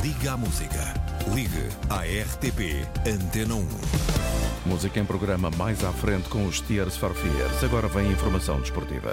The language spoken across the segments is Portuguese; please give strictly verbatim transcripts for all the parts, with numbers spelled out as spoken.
Liga à Música. Ligue à R T P Antena um. Música em programa mais à frente com os Tears for Fears. Agora vem a informação desportiva.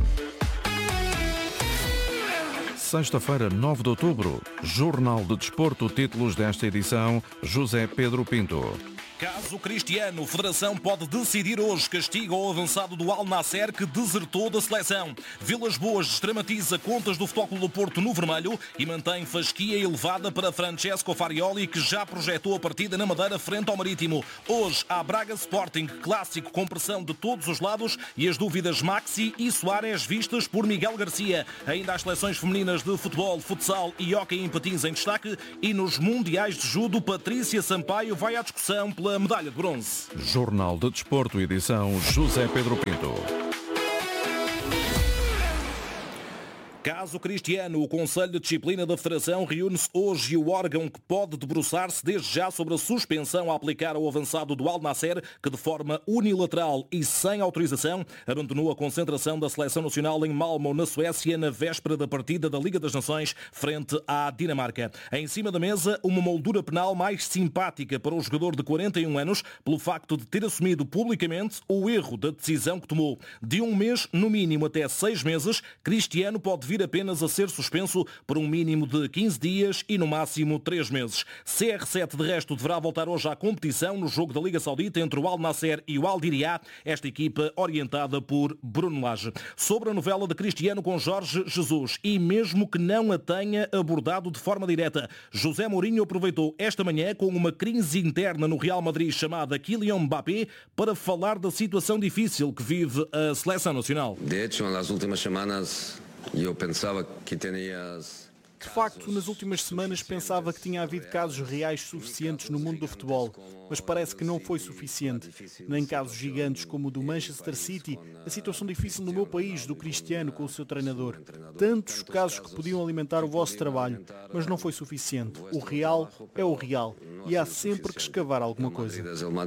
Sexta-feira, nove de outubro, Jornal de Desporto, títulos desta edição, José Pedro Pinto. Caso Cristiano, Federação pode decidir hoje castiga o avançado do Al Nassr que desertou da seleção. Vilas Boas desdramatiza contas do Futebol Clube do Porto no vermelho e mantém fasquia elevada para Francesco Farioli, que já projetou a partida na Madeira frente ao Marítimo. Hoje há Braga Sporting, clássico com pressão de todos os lados e as dúvidas Maxi e Soares vistas por Miguel Garcia. Ainda as seleções femininas de futebol, futsal e hóquei em patins em destaque e nos mundiais de judo, Patrícia Sampaio vai à discussão pela medalha de bronze. Jornal de Desporto, edição José Pedro Pinto. Caso Cristiano, o Conselho de Disciplina da Federação reúne-se hoje e o órgão que pode debruçar-se desde já sobre a suspensão a aplicar ao avançado do Al Nassr, que de forma unilateral e sem autorização abandonou a concentração da Seleção Nacional em Malmö, na Suécia, na véspera da partida da Liga das Nações frente à Dinamarca. Em cima da mesa, uma moldura penal mais simpática para o jogador de quarenta e um anos, pelo facto de ter assumido publicamente o erro da decisão que tomou. De um mês, no mínimo até seis meses, Cristiano pode vir apenas a ser suspenso por um mínimo de quinze dias e no máximo três meses. C R sete, de resto, deverá voltar hoje à competição no jogo da Liga Saudita entre o Al Nassr e o Al Diriyah, esta equipa orientada por Bruno Lage. Sobre a novela de Cristiano com Jorge Jesus, e mesmo que não a tenha abordado de forma direta, José Mourinho aproveitou esta manhã com uma crise interna no Real Madrid chamada Kylian Mbappé para falar da situação difícil que vive a seleção nacional. De hecho, nas últimas semanas eu pensava que tinhas... De facto, nas últimas semanas pensava que tinha havido casos reais suficientes no mundo do futebol, mas parece que não foi suficiente. Nem casos gigantes como o do Manchester City, a situação difícil no meu país, do Cristiano com o seu treinador. Tantos casos que podiam alimentar o vosso trabalho, mas não foi suficiente. O real é o real e há sempre que escavar alguma coisa.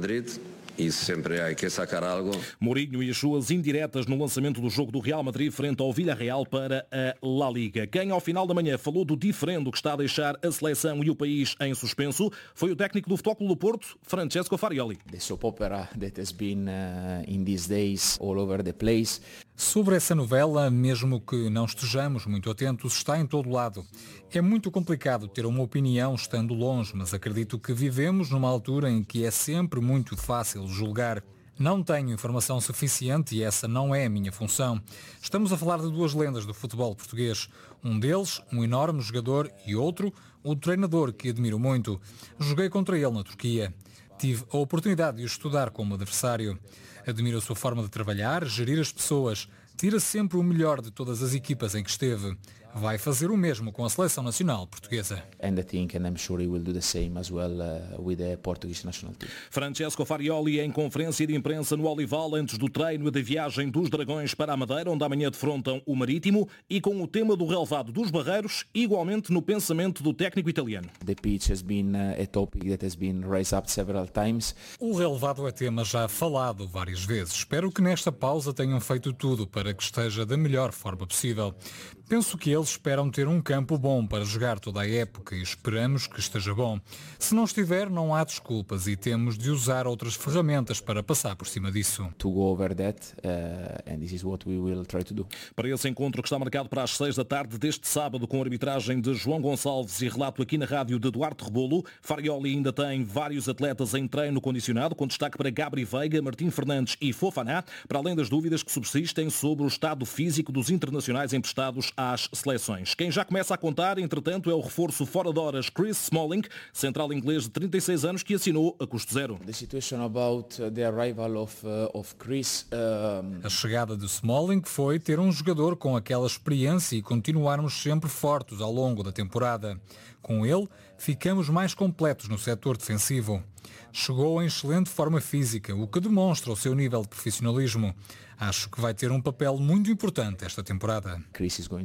E sempre há que sacar algo. Mourinho e as suas indiretas no lançamento do jogo do Real Madrid frente ao Villarreal para a La Liga. Quem ao final da manhã falou do diferendo que está a deixar a seleção e o país em suspenso foi o técnico do Futebol Clube do Porto, Francesco Farioli. The soap opera that has been uh, in these days all over the place. Sobre essa novela, mesmo que não estejamos muito atentos, está em todo lado. É muito complicado ter uma opinião estando longe, mas acredito que vivemos numa altura em que é sempre muito fácil julgar. Não tenho informação suficiente e essa não é a minha função. Estamos a falar de duas lendas do futebol português. Um deles, um enorme jogador, e outro, o treinador que admiro muito. Joguei contra ele na Turquia. Tive a oportunidade de o estudar como adversário. Admiro a sua forma de trabalhar, gerir as pessoas. Tira sempre o melhor de todas as equipas em que esteve. Vai fazer o mesmo com a seleção nacional portuguesa. And I think, and I'm sure he will do the same as well uh, with the Portuguese national team. Francesco Farioli em conferência de imprensa no Olival antes do treino e da viagem dos Dragões para a Madeira, onde amanhã defrontam o Marítimo, e com o tema do relevado dos Barreiros, igualmente no pensamento do técnico italiano. The pitch has been uh, a topic that has been raised up several times. O relevado é tema já falado várias vezes. Espero que nesta pausa tenham feito tudo para que esteja da melhor forma possível. Penso que eles esperam ter um campo bom para jogar toda a época e esperamos que esteja bom. Se não estiver, não há desculpas e temos de usar outras ferramentas para passar por cima disso. To go over that, uh, and this is what we will try to do. Para esse encontro que está marcado para as seis da tarde deste sábado, com a arbitragem de João Gonçalves e relato aqui na rádio de Duarte Rebolo, Farioli ainda tem vários atletas em treino condicionado, com destaque para Gabri Veiga, Martim Fernandes e Fofaná, para além das dúvidas que subsistem sobre o estado físico dos internacionais emprestados às seleções. Quem já começa a contar, entretanto, é o reforço fora de horas Chris Smalling, central inglês de trinta e seis anos, que assinou a custo zero. The situation about the arrival of, uh, of Chris, um... A chegada de Smalling foi ter um jogador com aquela experiência e continuarmos sempre fortes ao longo da temporada. Com ele, ficamos mais completos no setor defensivo. Chegou em excelente forma física, o que demonstra o seu nível de profissionalismo. Acho que vai ter um papel muito importante esta temporada. Chris is going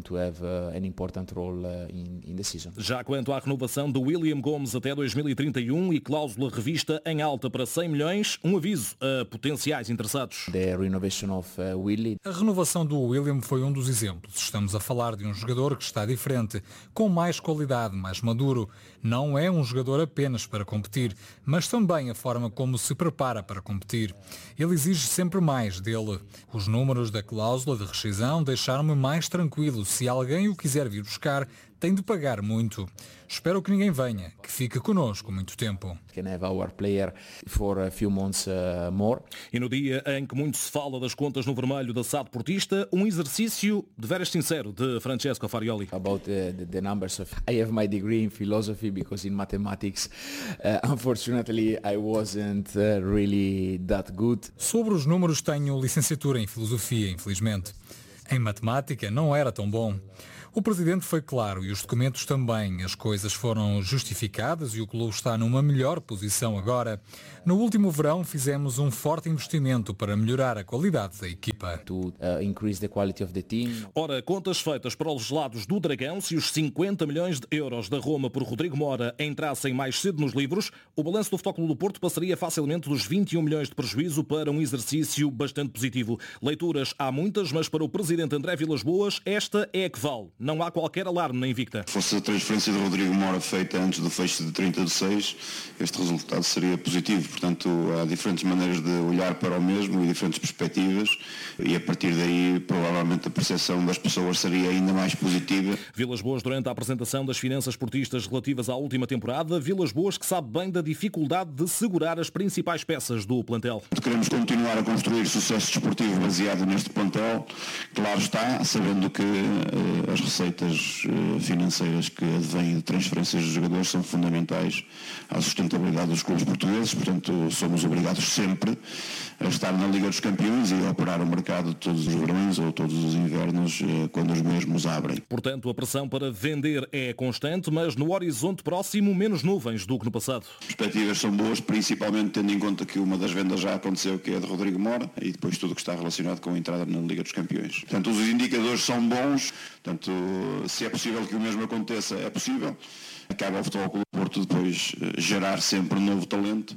to have uh, an important role uh, in, in the season. Já quanto à renovação de William Gomes até dois mil e trinta e um e cláusula revista em alta para cem milhões, um aviso a potenciais interessados. The renovation of uh, Willie. A renovação do William foi um dos exemplos. Estamos a falar de um jogador que está diferente, com mais qualidade, mais maduro. Não é um jogador apenas para competir, mas também a forma como se prepara para competir. Ele exige sempre mais dele. Os números da cláusula de rescisão deixaram-me mais tranquilo. Se alguém o quiser vir buscar, tem de pagar muito. Espero que ninguém venha, que fique connosco muito tempo. Can have our player for a few months uh, more. E no dia em que muito se fala das contas no vermelho da S A D Portista, um exercício de veras sincero de Francesco Farioli. About the, the, the numbers of I have my degree in philosophy because in mathematics uh, unfortunately I wasn't uh, really that good. Sobre os números tenho licenciatura em filosofia, infelizmente. Em matemática não era tão bom. O presidente foi claro e os documentos também. As coisas foram justificadas e o clube está numa melhor posição agora. No último verão fizemos um forte investimento para melhorar a qualidade da equipa. To uh, increase the quality of the team. Ora, contas feitas para os lados do Dragão, se os cinquenta milhões de euros da Roma por Rodrigo Mora entrassem mais cedo nos livros, o balanço do Futebol Clube do Porto passaria facilmente dos vinte e um milhões de prejuízo para um exercício bastante positivo. Leituras há muitas, mas para o presidente André Vilas-Boas, esta é a que vale. Não há qualquer alarme na Invicta. Se fosse a transferência de Rodrigo Mora feita antes do fecho de trinta de seis, este resultado seria positivo. Portanto, há diferentes maneiras de olhar para o mesmo e diferentes perspectivas e a partir daí provavelmente a percepção das pessoas seria ainda mais positiva. Vilas-Boas, durante a apresentação das finanças portistas relativas à última temporada, Vilas-Boas que sabe bem da dificuldade de segurar as principais peças do plantel. Queremos continuar a construir sucesso desportivo baseado neste plantel, claro está, sabendo que uh, as receitas uh, financeiras que advêm de transferências de jogadores são fundamentais à sustentabilidade dos clubes portugueses, portanto somos obrigados sempre a estar na Liga dos Campeões e a operar o mercado todos os verões ou todos os invernos uh, quando os mesmos abrem. Portanto, a pressão para vender é constante, mas no horizonte próximo menos nuvens do que no passado. As perspectivas são boas, principalmente tendo em conta que uma das vendas já aconteceu, que é de Rodrigo Mora, e depois tudo o que está relacionado com a entrada na Liga dos Campeões. Portanto, os indicadores são bons, portanto, se é possível que o mesmo aconteça, é possível. Acaba o Futebol Clube do Porto depois gerar sempre um novo talento,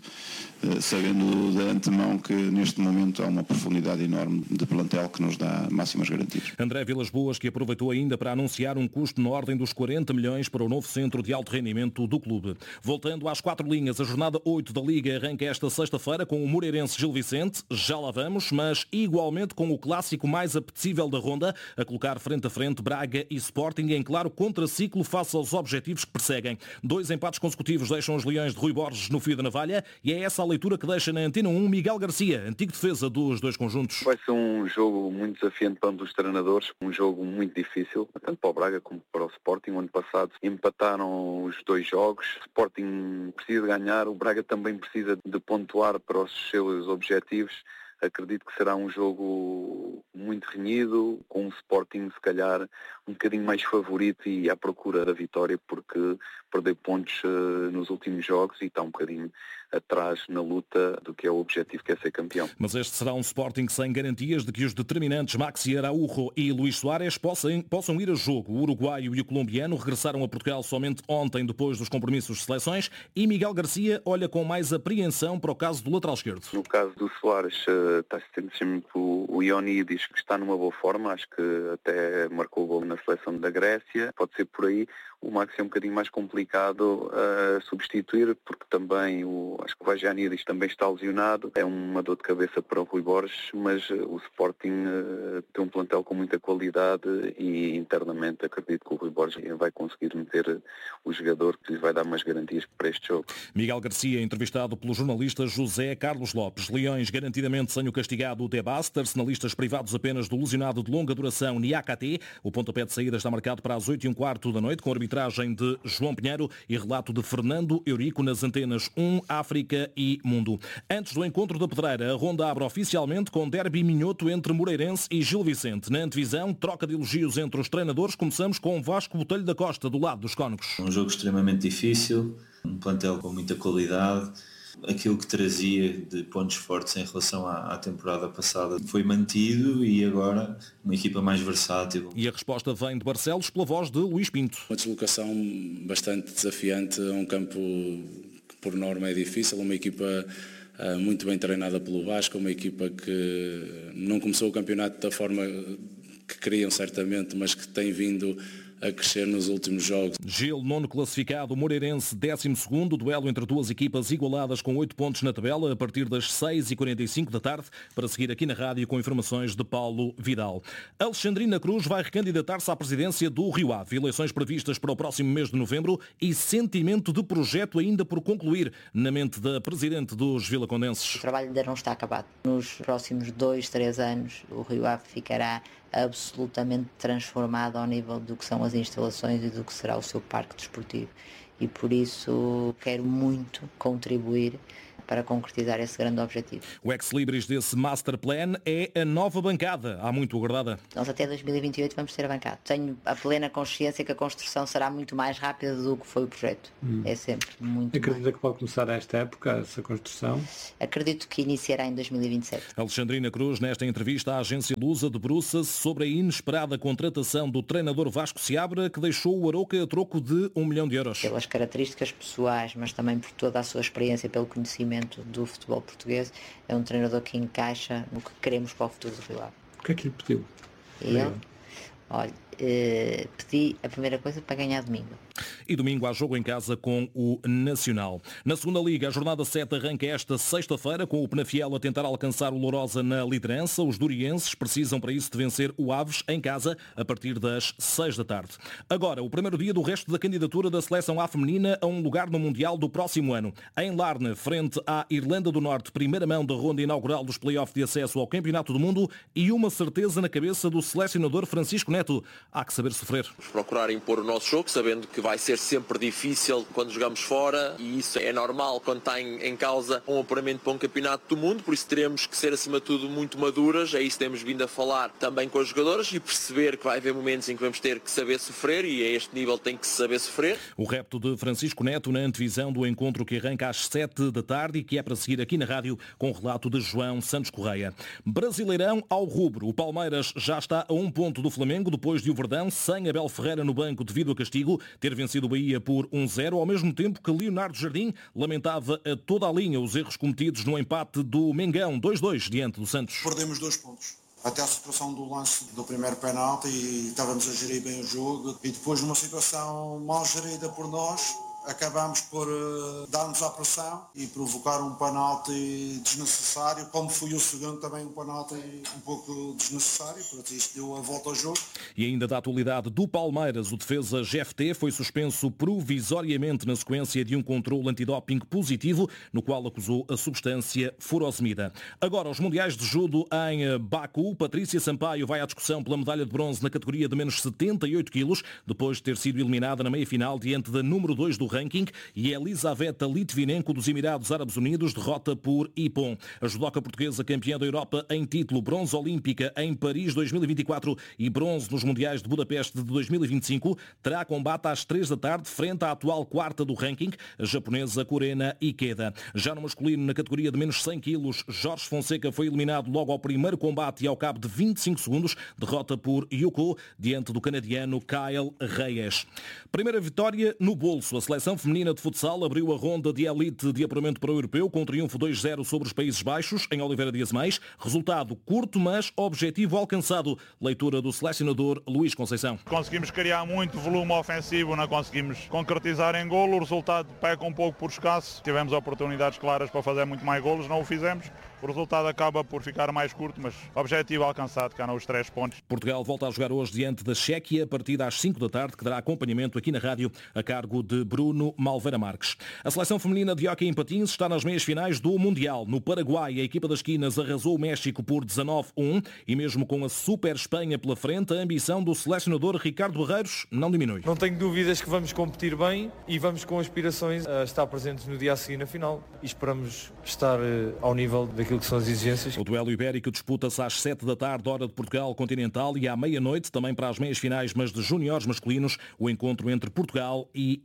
sabendo de antemão que neste momento há uma profundidade enorme de plantel que nos dá máximas garantias. André Vilas-Boas, que aproveitou ainda para anunciar um custo na ordem dos quarenta milhões para o novo centro de alto rendimento do clube. Voltando às quatro linhas, a jornada oito da Liga arranca esta sexta-feira com o Moreirense Gil Vicente, já lá vamos, mas igualmente com o clássico mais apetecível da ronda, a colocar frente a frente Braga e Sporting em claro contraciclo face aos objetivos que perseguem. Dois empates consecutivos deixam os Leões de Rui Borges no fio da navalha e é essa a leitura que deixa na Antena um Miguel Garcia, antigo defesa dos dois conjuntos. Vai ser um jogo muito desafiante para ambos os treinadores, um jogo muito difícil, tanto para o Braga como para o Sporting. O ano passado empataram os dois jogos, o Sporting precisa ganhar, o Braga também precisa de pontuar para os seus objetivos. Acredito que será um jogo muito renhido, com o Sporting se calhar um bocadinho mais favorito e à procura da vitória, porque perdeu pontos uh, nos últimos jogos e está um bocadinho atrás na luta do que é o objetivo, que é ser campeão. Mas este será um Sporting sem garantias de que os determinantes Maxi Araújo e Luís Soares possam, possam ir a jogo. O uruguaio e o colombiano regressaram a Portugal somente ontem depois dos compromissos de seleções e Miguel Garcia olha com mais apreensão para o caso do lateral esquerdo. No caso do Soares, uh, está sempre o, o Ioni diz que está numa boa forma, acho que até marcou o gol na seleção da Grécia, pode ser por aí. O Maxi é um bocadinho mais complicado a substituir, porque também o, acho que o Vagianidis também está lesionado. É uma dor de cabeça para o Rui Borges, mas o Sporting uh, tem um plantel com muita qualidade e internamente acredito que o Rui Borges vai conseguir meter o jogador que lhe vai dar mais garantias para este jogo. Miguel Garcia, entrevistado pelo jornalista José Carlos Lopes. Leões garantidamente sem o castigado Debast, arsenalistas privados apenas do lesionado de longa duração Niakate. O pontapé de saída está marcado para as oito e um quarto da noite, com arbitragem de João Pinheiro e relato de Fernando Eurico nas antenas um, África e Mundo. Antes do encontro da Pedreira, a ronda abre oficialmente com derby minhoto entre Moreirense e Gil Vicente. Na antevisão, troca de elogios entre os treinadores. Começamos com Vasco Botelho da Costa, do lado dos cónicos. Um jogo extremamente difícil, um plantel com muita qualidade. Aquilo que trazia de pontos fortes em relação à, à temporada passada foi mantido e agora uma equipa mais versátil. E a resposta vem de Barcelos pela voz de Luís Pinto. Uma deslocação bastante desafiante, um campo que por norma é difícil, uma equipa uh, muito bem treinada pelo Vasco, uma equipa que não começou o campeonato da forma que queriam certamente, mas que tem vindo a crescer nos últimos jogos. Gil, nono classificado, Moreirense, décimo segundo, duelo entre duas equipas igualadas com oito pontos na tabela, a partir das seis e quarenta e cinco da tarde, para seguir aqui na rádio com informações de Paulo Vidal. Alexandrina Cruz vai recandidatar-se à presidência do Rio Ave, eleições previstas para o próximo mês de novembro e sentimento de projeto ainda por concluir na mente da presidente dos vilacondenses. O trabalho ainda não está acabado. Nos próximos dois, três anos, o Rio Ave ficará absolutamente transformado ao nível do que são as instalações e do que será o seu parque desportivo. E por isso quero muito contribuir para concretizar esse grande objetivo. O ex-libris desse master plan é a nova bancada, há muito aguardada. Nós até dois mil e vinte e oito vamos ter a bancada. Tenho a plena consciência que a construção será muito mais rápida do que foi o projeto. Hum. É sempre muito Acredita mais. Que pode começar esta época, essa construção? Acredito que iniciará em dois mil e vinte e sete. Alexandrina Cruz, nesta entrevista à agência Lusa, debruça-se sobre a inesperada contratação do treinador Vasco Seabra, que deixou o Arouca a troco de um milhão de euros. Pelas características pessoais, mas também por toda a sua experiência, pelo conhecimento do futebol português, é um treinador que encaixa no que queremos para o futuro do Rio Ave. O que é que lhe pediu? Ele? Olha, eh, pedi a primeira coisa para ganhar domingo. E domingo há jogo em casa com o Nacional. Na segunda Liga, a jornada sete arranca esta sexta-feira, com o Penafiel a tentar alcançar o Lourosa na liderança. Os durienses precisam para isso de vencer o Aves em casa a partir das seis da tarde. Agora, o primeiro dia do resto da candidatura da seleção A feminina a um lugar no Mundial do próximo ano. Em Larne, frente à Irlanda do Norte, primeira mão da ronda inaugural dos play-off de acesso ao Campeonato do Mundo e uma certeza na cabeça do selecionador Francisco Neto. Há que saber sofrer. Vamos procurar impor o nosso jogo, sabendo que vai ser sempre difícil quando jogamos fora, e isso é normal quando está em, em causa um apuramento para um campeonato do mundo, por isso teremos que ser acima de tudo muito maduras, é isso que temos vindo a falar também com as jogadoras e perceber que vai haver momentos em que vamos ter que saber sofrer e a este nível tem que saber sofrer. O repto de Francisco Neto na antevisão do encontro que arranca às sete da tarde e que é para seguir aqui na rádio com o relato de João Santos Correia. Brasileirão ao rubro. O Palmeiras já está a um ponto do Flamengo depois de o Verdão, sem Abel Ferreira no banco devido a castigo, ter vencido o Bahia por um zero, ao mesmo tempo que Leonardo Jardim lamentava a toda a linha os erros cometidos no empate do Mengão dois a dois diante do Santos. Perdemos dois pontos. Até a situação do lance do primeiro penalti e estávamos a gerir bem o jogo e depois numa situação mal gerida por nós, acabamos por uh, dar-nos à pressão e provocar um penalti desnecessário, como foi o segundo também um penalti um pouco desnecessário, portanto isto deu a volta ao jogo. E ainda da atualidade do Palmeiras, o defesa G F T foi suspenso provisoriamente na sequência de um controle antidoping positivo, no qual acusou a substância furosemida. Agora, os mundiais de judo em Baku, Patrícia Sampaio vai à discussão pela medalha de bronze na categoria de menos setenta e oito quilos, depois de ter sido eliminada na meia-final diante da número dois do ranking, e Elisaveta Litvinenko dos Emirados Árabes Unidos derrota por Ippon. A judoca portuguesa campeã da Europa em título, bronze olímpica em Paris dois mil e vinte e quatro e bronze nos Mundiais de Budapeste de dois mil e vinte e cinco, terá combate às três da tarde frente à atual quarta do ranking, a japonesa Kurena Ikeda. Já no masculino, na categoria de menos cem quilos, Jorge Fonseca foi eliminado logo ao primeiro combate e ao cabo de vinte e cinco segundos, derrota por Yuko diante do canadiano Kyle Reyes. Primeira vitória no bolso. A seleção A feminina de futsal abriu a ronda de elite de apuramento para o europeu com um triunfo dois a zero sobre os Países Baixos, em Oliveira de Azeméis. Resultado curto, mas objetivo alcançado. Leitura do selecionador Luís Conceição. Conseguimos criar muito volume ofensivo, não conseguimos concretizar em golo. O resultado peca um pouco por escasso. Tivemos oportunidades claras para fazer muito mais golos, não o fizemos. O resultado acaba por ficar mais curto, mas objetivo alcançado, cá nos três pontos. Portugal volta a jogar hoje diante da Chequia, a partir às cinco da tarde, que dará acompanhamento aqui na rádio a cargo de Bruno Malveira Marques. A seleção feminina de hóquei em patins está nas meias finais do Mundial. No Paraguai, a equipa das esquinas arrasou o México por dezanove a um e mesmo com a Super Espanha pela frente, a ambição do selecionador Ricardo Barreiros não diminui. Não tenho dúvidas que vamos competir bem e vamos com aspirações a estar presentes no dia a seguir na final e esperamos estar ao nível daquilo que são as exigências. O duelo ibérico disputa-se às sete da tarde, hora de Portugal continental, e à meia-noite, também para as meias finais, mas de júniores masculinos, o encontro entre Portugal e Itália.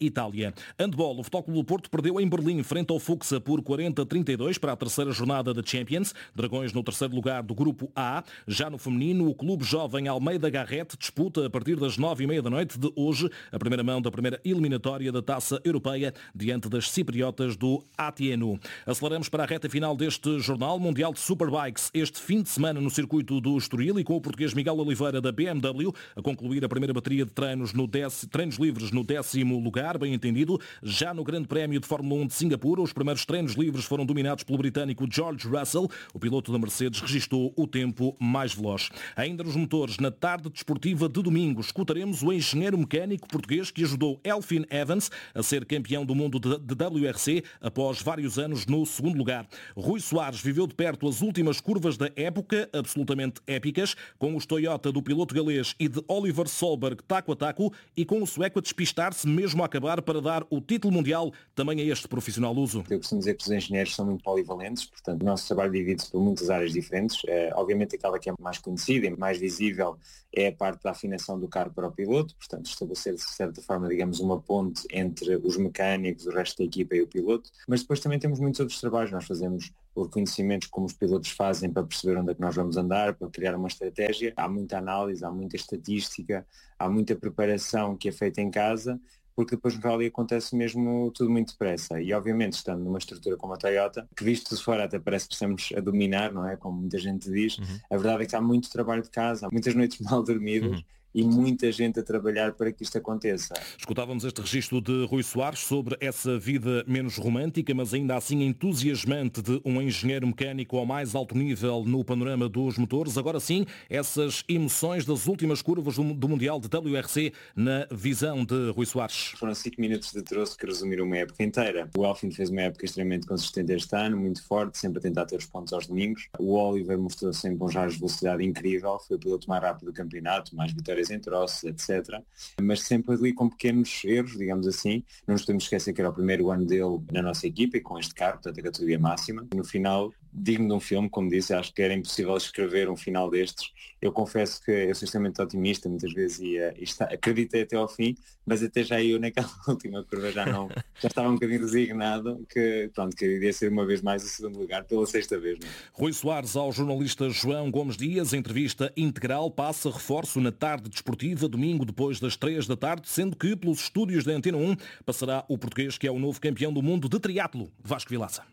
Alemanha. Handball, o Futebol Clube do Porto perdeu em Berlim frente ao Fuxa por quarenta a trinta e dois para a terceira jornada da Champions. Dragões no terceiro lugar do grupo A. Já no feminino, o Clube Jovem Almeida Garrett disputa a partir das nove e meia da noite de hoje a primeira mão da primeira eliminatória da Taça Europeia diante das cipriotas do A T N U. Aceleramos para a reta final deste Jornal Mundial de Superbikes este fim de semana no circuito do Estoril e com o português Miguel Oliveira da B M W a concluir a primeira bateria de treinos, no dec... treinos livres no décimo lugar, bem entendido. Já no Grande Prémio de Fórmula um de Singapura, os primeiros treinos livres foram dominados pelo britânico George Russell. O piloto da Mercedes registou o tempo mais veloz. Ainda nos motores, na tarde desportiva de domingo, escutaremos o engenheiro mecânico português que ajudou Elfyn Evans a ser campeão do mundo de, de W R C após vários anos no segundo lugar. Rui Soares viveu de perto as últimas curvas da época, absolutamente épicas, com os Toyota do piloto galês e de Oliver Solberg taco a taco e com o sueco a despistar-se mesmo a acabar para dar o título mundial também a este profissional luso. Eu costumo dizer que os engenheiros são muito polivalentes, portanto o nosso trabalho divide-se por muitas áreas diferentes. É, obviamente aquela que é mais conhecida e mais visível é a parte da afinação do carro para o piloto, portanto estabelecer de certa forma, digamos, uma ponte entre os mecânicos, o resto da equipa e o piloto, mas depois também temos muitos outros trabalhos. Nós fazemos o reconhecimento como os pilotos fazem para perceber onde é que nós vamos andar, para criar uma estratégia. Há muita análise, há muita estatística, há muita preparação que é feita em casa, porque depois no rally acontece mesmo tudo muito depressa. E obviamente estando numa estrutura como a Toyota, que visto de fora até parece que estamos a dominar, não é? Como muita gente diz, uhum. A verdade é que há muito trabalho de casa, há muitas noites mal dormidas, uhum. E muita gente a trabalhar para que isto aconteça. Escutávamos este registro de Rui Soares sobre essa vida menos romântica, mas ainda assim entusiasmante de um engenheiro mecânico ao mais alto nível no panorama dos motores. Agora sim, essas emoções das últimas curvas do Mundial de W R C na visão de Rui Soares. Foram cinco minutos de troço que resumiram uma época inteira. O Elfyn fez uma época extremamente consistente este ano, muito forte, sempre a tentar ter os pontos aos domingos. O Oliver mostrou sempre um jarro de velocidade incrível, foi o piloto mais rápido do campeonato, mais vitórias em troços, etcétera. Mas sempre ali com pequenos erros, digamos assim. Não nos podemos esquecer que era o primeiro ano dele na nossa equipa e com este carro, portanto a categoria máxima. No final, digno de um filme, como disse, acho que era impossível escrever um final destes. Eu confesso que eu sou extremamente otimista, muitas vezes ia, e está, acreditei até ao fim, mas até já eu naquela última curva já não, já estava um bocadinho resignado que, pronto, que iria ser uma vez mais o segundo lugar, pela sexta vez. Não? Rui Soares ao jornalista João Gomes Dias, entrevista integral, passa reforço na tarde desportiva, domingo depois das três da tarde, sendo que pelos estúdios da Antena um passará o português que é o novo campeão do mundo de triatlo, Vasco Vilaça.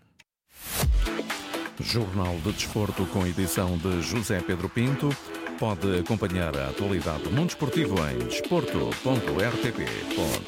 Jornal de Desporto com edição de José Pedro Pinto. Pode acompanhar a atualidade do mundo esportivo em desporto ponto r t p ponto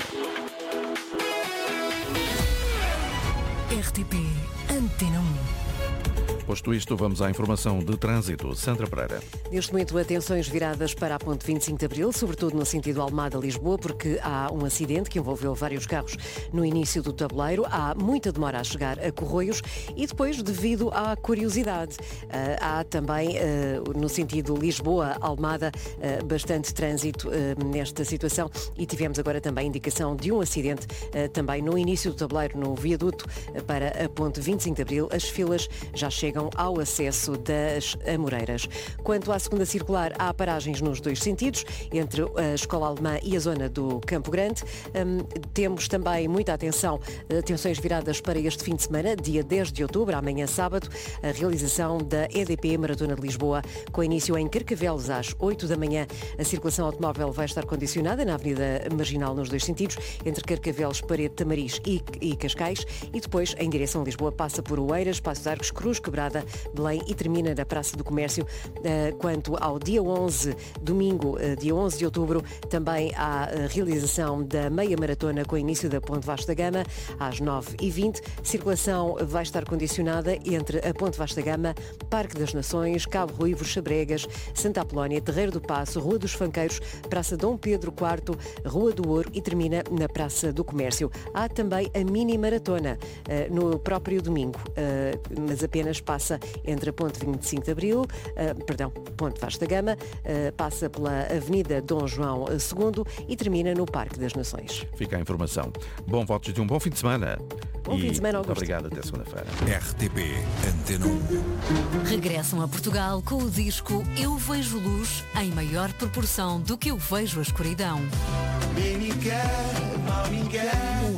p. R T P Antena um. Posto isto, vamos à informação de trânsito. Sandra Pereira. Neste momento, atenções viradas para a ponte vinte e cinco de Abril, sobretudo no sentido Almada-Lisboa, porque há um acidente que envolveu vários carros no início do tabuleiro. Há muita demora a chegar a Corroios e depois, devido à curiosidade, há também, no sentido Lisboa-Almada, bastante trânsito nesta situação e tivemos agora também a indicação de um acidente também no início do tabuleiro, no viaduto para a ponte vinte e cinco de Abril. As filas já chegam ao acesso das Amoreiras. Quanto à segunda circular, há paragens nos dois sentidos, entre a Escola Alemã e a zona do Campo Grande. Um, temos também muita atenção, atenções viradas para este fim de semana, dia dez de outubro, amanhã sábado, a realização da E D P Maratona de Lisboa, com início em Carcavelos às oito da manhã. A circulação automóvel vai estar condicionada na Avenida Marginal nos dois sentidos, entre Carcavelos, Parede, Tamariz e, e Cascais, e depois, em direção a Lisboa, passa por Oeiras, Passos de Arcos, Cruz, Quebrada, Belém e termina na Praça do Comércio. Quanto ao dia onze, domingo, dia onze de outubro, também há a realização da meia maratona com início da Ponte Vasco da Gama às nove e vinte. Circulação vai estar condicionada entre a Ponte Vasco da Gama, Parque das Nações, Cabo Ruivo, Xabregas, Santa Apolónia, Terreiro do Paço, Rua dos Fanqueiros, Praça Dom Pedro quarto, Rua do Ouro e termina na Praça do Comércio. Há também a mini maratona no próprio domingo, mas apenas passa entre a Ponte vinte e cinco de Abril, uh, perdão, Ponte Vasco da Gama, uh, passa pela Avenida Dom João segundo e termina no Parque das Nações. Fica a informação. Bom votos de um bom fim de semana. Bom e fim de semana, Augusto. Obrigado, até segunda-feira. R T P Antena um. Regressam a Portugal com o disco Eu Vejo Luz em maior proporção do que eu vejo a escuridão. Bem me quer, mal me quer.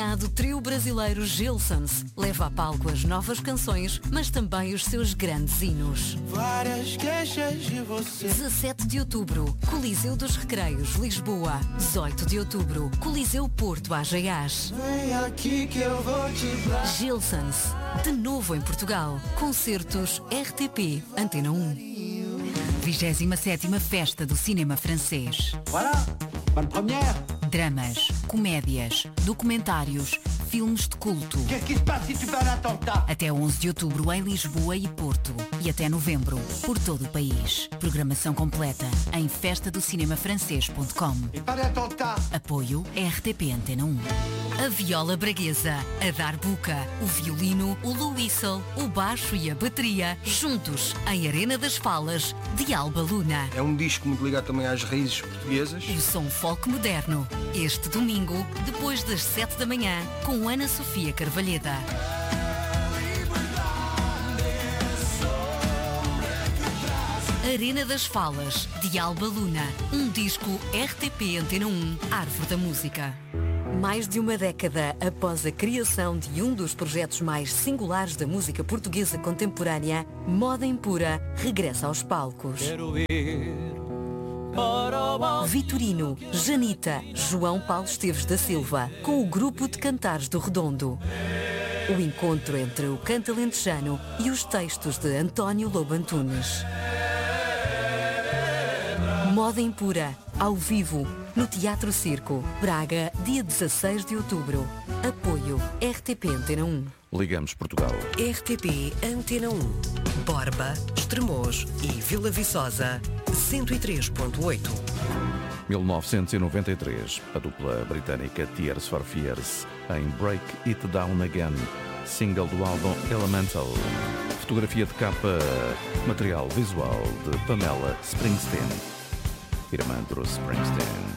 premiado trio brasileiro Gilsons leva a palco as novas canções, mas também os seus grandes hinos. Várias queixas de você. dezassete de outubro, Coliseu dos Recreios, Lisboa. dezoito de outubro, Coliseu Porto, Ageiás. Vem aqui que eu vou te dar. Gilsons, de novo em Portugal. Concertos R T P, Antena um. vigésima sétima Festa do Cinema Francês. Voilà, bonne première. Dramas, comédias, documentários, filmes de culto. Qu'est-ce qui se passe si tu fais un attentat? Até onze de outubro em Lisboa e Porto. E até novembro, por todo o país. Programação completa em festa do cinema francês ponto com. E pas d'attentat. Apoio R T P Antena um. A viola braguesa, a darbuca, o violino, o luísol, o baixo e a bateria, juntos em Arena das Falas, de Alba Luna. É um disco muito ligado também às raízes portuguesas. O som folk moderno. Este domingo, depois das sete da manhã, com Ana Sofia Carvalheda. Arena das Falas, de Alba Luna. Um disco R T P Antena um, Árvore da Música. Mais de uma década após a criação de um dos projetos mais singulares da música portuguesa contemporânea, Moda Impura regressa aos palcos. Vitorino, Janita, João Paulo Esteves da Silva, com o grupo de Cantares do Redondo. O encontro entre o canto alentejano e os textos de António Lobo Antunes. Moda Impura, ao vivo, no Teatro Circo, Braga, dia dezasseis de outubro. Apoio R T P Antena um. Ligamos Portugal. R T P Antena um. Borba, Estremoz e Vila Viçosa, cento e três ponto oito. mil novecentos e noventa e três, a dupla britânica Tears for Fears em Break It Down Again, single do álbum Elemental. Fotografia de capa, material visual de Pamela Springsteen, irmã Bruce Springsteen.